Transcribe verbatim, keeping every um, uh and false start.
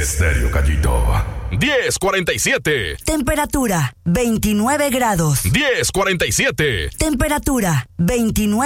Estéreo Gallito. diez cuarenta y siete. Temperatura veintinueve grados. diez cuarenta y siete. Temperatura veintinueve